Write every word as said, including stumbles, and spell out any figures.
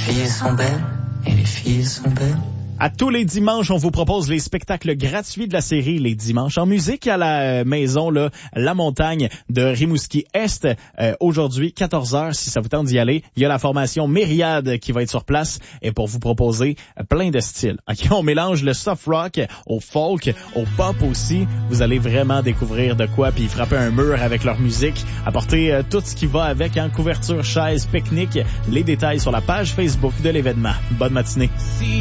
filles sont belles, et les filles sont belles. À tous les dimanches, on vous propose les spectacles gratuits de la série Les Dimanches en musique à la maison, là, La Montagne de Rimouski-Est. Euh, aujourd'hui, quatorze heures, si ça vous tente d'y aller. Il y a la formation Myriade qui va être sur place et pour vous proposer plein de styles. Okay, on mélange le soft rock au folk, au pop aussi. Vous allez vraiment découvrir de quoi, puis frapper un mur avec leur musique. Apporter euh, tout ce qui va avec, hein, couverture, chaise, pique-nique. Les détails sur la page Facebook de l'événement. Bonne matinée.